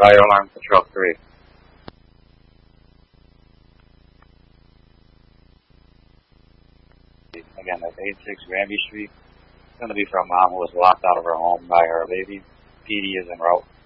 Fire alarm for truck 3. Again, that's 86 Granby Street. It's going to be for a mom who was locked out of her home by her baby. PD is en route.